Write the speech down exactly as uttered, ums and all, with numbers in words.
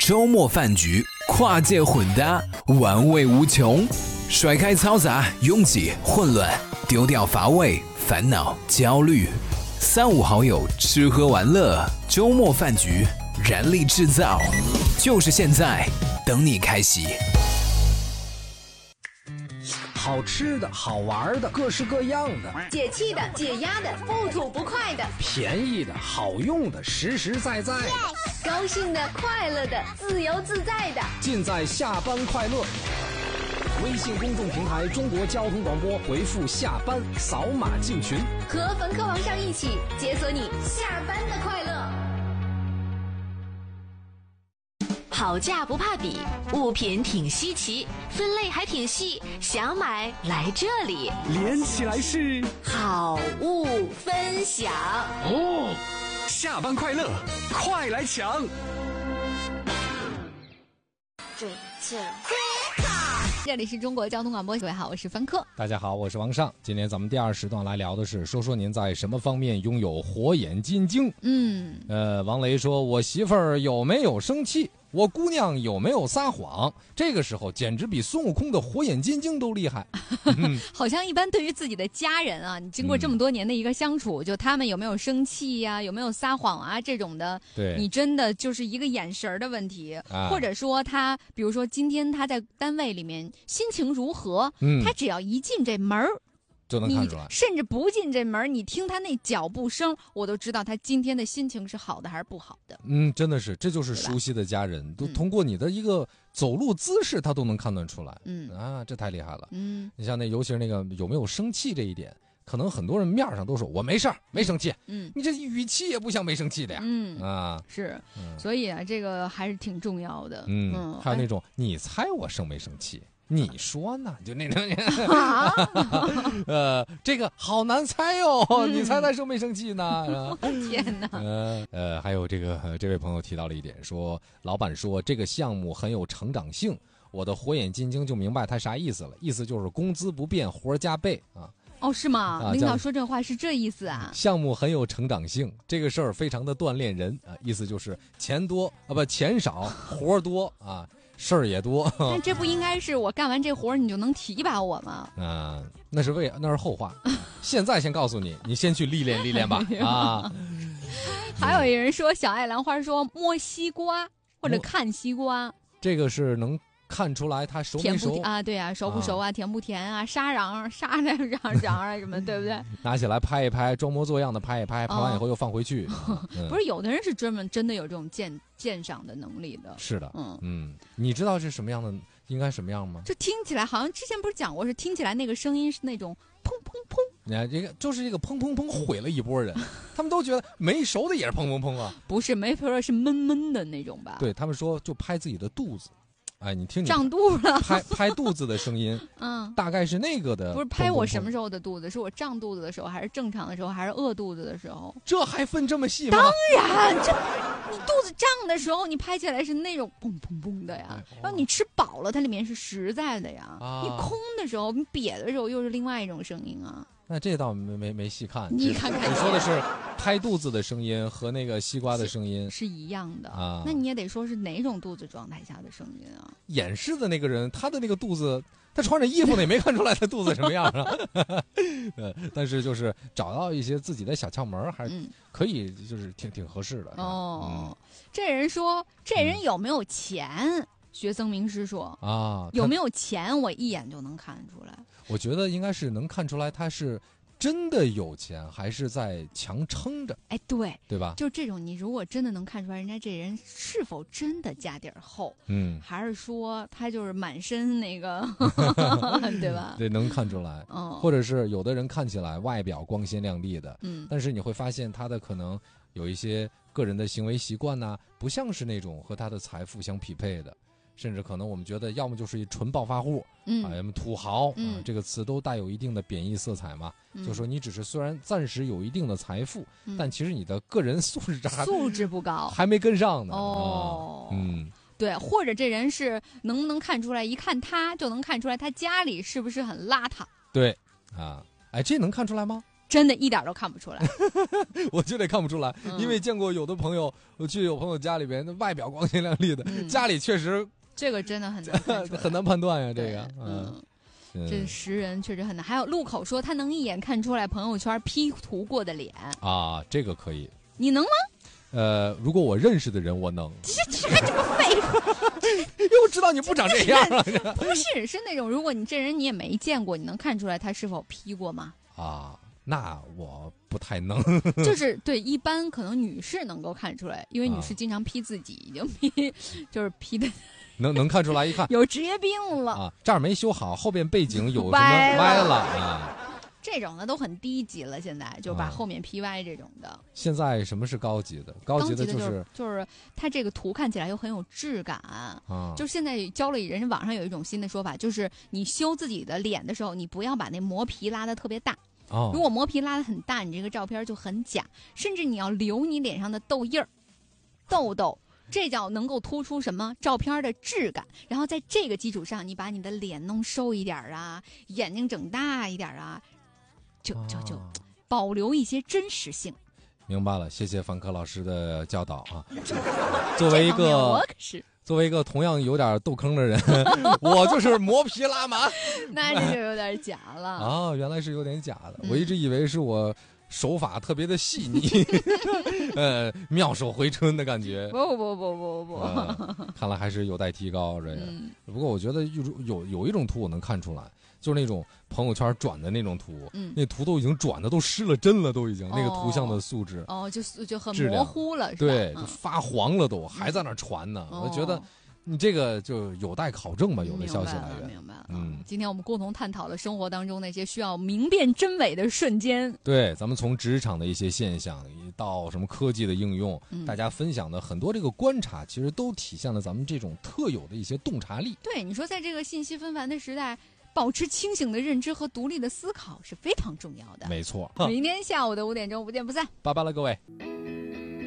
周末饭局，跨界混搭，玩味无穷。甩开嘈杂、拥挤、混乱，丢掉乏味、烦恼、焦虑。三五好友吃喝玩乐，周末饭局，燃力制造，就是现在，等你开席。 好吃的好玩的各式各样的， 解气的解压的不吐不快的， 便宜的好用的实实在在的， yes! 高兴的快乐的自由自在的， 尽在下班快乐。微信公众平台中国交通广播，回复下班扫码进群， 和冯科王上一起解锁你下班的快乐。好价不怕比，物品挺稀奇，分类还挺细，想买来这里， 连起来是好物分享哦。下班快乐，快来抢！ 这里是中国交通广播，各位好，我是凡客。 大家好，我是王尚。今天咱们第二时段来聊的是，说说您在什么方面拥有火眼金睛？ 嗯， 呃，王雷说，我媳妇儿有没有生气？我姑娘有没有撒谎？这个时候简直比孙悟空的火眼金睛都厉害。嗯、 好像一般对于自己的家人啊，你经过这么多年的一个相处，嗯、就他们有没有生气呀、啊，有没有撒谎啊，这种的， 对，你真的就是一个眼神的问题， 啊、 或者说他，比如说今天他在单位里面心情如何， 嗯、 他只要一进这门儿。 就能看出来， 甚至不进这门，你听他那脚步声，我都知道他今天的心情是好的还是不好的。 嗯，真的是，这就是熟悉的家人，都通过你的一个走路姿势，他都能判断出来。嗯啊，这太厉害了。嗯，你像那，尤其是那个有没有生气这一点，可能很多人面上都说我没事儿，没生气。嗯，你这语气也不像没生气的呀。嗯啊， 是，嗯、所以啊，这个还是挺重要的。 嗯，嗯还有那种、哎、你猜我生没生气？你说呢？就那种，啊、呃，这个好难猜哦，嗯、你猜他生没生气呢？ 天哪！ 呃呃，还有这个、呃、这位朋友提到了一点，说老板说这个项目很有成长性，我的火眼金睛就明白他啥意思了，意思就是工资不变，活加倍啊。 哦，是吗？啊、领导说这话是这意思啊？ 项目很有成长性，这个事儿非常的锻炼人啊，意思就是钱多啊，不钱少，活多啊。事儿也多， 但这不应该是我干完这活你就能提拔我吗？ 啊、呃，那是为那是后话。现在先告诉你，你先去历练历练吧。啊， 还有一人说，小爱兰花说摸西瓜或者看西瓜， 这个是能看出来它熟没熟甜不啊？对啊，熟不熟啊？啊甜不甜啊？沙瓤沙瓤瓤瓤啊什么，对不对？ 拿起来拍一拍，装模作样的拍一拍，拍完以后又放回去。 哦嗯、不是有的人是专门真的有这种鉴鉴赏的能力的。 是的，嗯嗯，你知道是什么样的，应该什么样吗？ 就听起来好像之前不是讲过，是听起来那个声音是那种砰砰砰。 你看这个就是这个砰砰砰毁了一波人，他们都觉得没熟的也是砰砰砰啊。 不是，没说是闷闷的那种吧？ 对他们说就拍自己的肚子。哎，你听你胀肚了， 拍拍肚子的声音，嗯，大概是那个的。 不是拍我什么时候的肚子？是我胀肚子的时候，还是正常的时候，还是饿肚子的时候？ 这还分这么细吗？ 当然，这你肚子胀的时候，你拍起来是那种砰砰砰的呀。哎哦、然后你吃饱了，它里面是实在的呀。啊、你空的时候，你瘪的时候，又是另外一种声音啊。 那这倒没没没细看， 你看看， 你说的是拍肚子的声音和那个西瓜的声音是, 是一样的啊。那你也得说是哪种肚子状态下的声音啊？ 演示的那个人，他的那个肚子，他穿着衣服呢，也没看出来他肚子什么样啊。呃，但是就是找到一些自己的小窍门，还是可以，就是挺挺合适的。 哦，嗯、这人说，这人有没有钱？嗯、学僧名师说啊，有没有钱，我一眼就能看出来。 我觉得应该是能看出来他是真的有钱，还是在强撑着。 哎，对， 对吧？ 就这种，你如果真的能看出来人家这人是否真的家底儿厚，嗯，还是说他就是满身那个，对吧？ 对，能看出来。嗯，或者是有的人看起来外表光鲜亮丽的，嗯，但是你会发现他的可能有一些个人的行为习惯呢，不像是那种和他的财富相匹配的。甚至可能我们觉得要么就是一纯暴发户，嗯啊，要么土豪，嗯、啊，这个词都带有一定的贬义色彩嘛。嗯、就说你只是虽然暂时有一定的财富，嗯、但其实你的个人素质还素质不高， 还没跟上呢。 哦， 啊、嗯， 对，或者这人是能不能看出来？一看他就能看出来他家里是不是很邋遢？ 对，啊，哎，这能看出来吗？ 真的一点都看不出来。 我觉得看不出来， 嗯、 因为见过有的朋友，我去有朋友家里边，那外表光鲜亮丽的，嗯、家里确实这个真的很难看出来很难判断呀，这个， 嗯。嗯这识人确实很难。还有路口说他能一眼看出来朋友圈 P 图过的脸啊，这个可以。 你能吗？ 呃，如果我认识的人，我能。 这这还这么废话？ 又知道你不长这样了。 不是，是那种如果你这人你也没见过，你能看出来他是否 P 过吗？ 啊，那我不太能。 就是对，一般可能女士能够看出来，因为女士经常 P 自己，已经 P 就是 P 的。 能能看出来，一看有职业病了啊！这儿没修好，后边背景有什么歪了啊？ 这种的都很低级了，现在就把后面 P 歪这种的。 啊、现在什么是高级的？高级的就是就是就是它这个图看起来又很有质感啊。就是现在教了人，网上有一种新的说法，就是你修自己的脸的时候，你不要把那磨皮拉得特别大。 哦、 如果磨皮拉得很大，你这个照片就很假，甚至你要留你脸上的痘印儿、痘痘。这叫能够突出什么照片的质感，然后在这个基础上，你把你的脸弄瘦一点啊，眼睛整大一点啊，就就就保留一些真实性。 明白了，谢谢范科老师的教导啊。作为一个我可是作为一个同样有点痘坑的人，我就是磨皮拉麻， 那这就有点假了啊！原来是有点假的，嗯、我一直以为是我。手法特别的细腻，呃，妙手回春的感觉。 不不不不不、 呃，看来还是有待提高这个。嗯、不过我觉得有有有一种图我能看出来，就是那种朋友圈转的那种图，嗯、那图都已经转的都失了真了，都已经、哦、那个图像的素质哦，就就很模糊了，是吧？ 对，就发黄了都，还在那传呢。嗯、我觉得。你这个就有待考证吧，有的消息来源。 明白了，嗯，今天我们共同探讨了生活当中那些需要明辨真伪的瞬间。 对，咱们从职场的一些现象到什么科技的应用，嗯、大家分享的很多这个观察，其实都体现了咱们这种特有的一些洞察力。 对，你说在这个信息纷繁的时代，保持清醒的认知和独立的思考是非常重要的。 没错。 明天下午的五点钟不见不散。 拜拜了，各位。